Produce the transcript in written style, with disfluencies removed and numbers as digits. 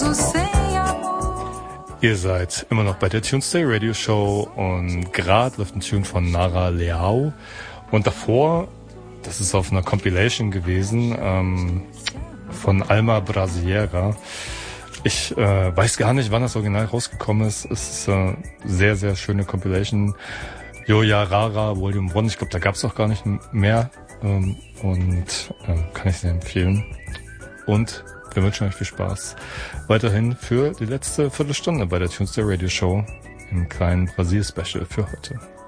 Ihr seid immer noch bei der Tuesday Radio Show und gerade läuft ein Tune von Nara Leao und davor, das ist auf einer Compilation gewesen, von Alma Brasileira. Ich weiß gar nicht, wann das Original rausgekommen ist. Es ist eine sehr, sehr schöne Compilation. Joja Rara Volume 1, ich glaube, da gab es auch gar nicht mehr und kann ich sehr empfehlen. Und wir wünschen euch viel Spaß weiterhin für die letzte Viertelstunde bei der Tuesday Radio Show im kleinen Brasil-Special für heute.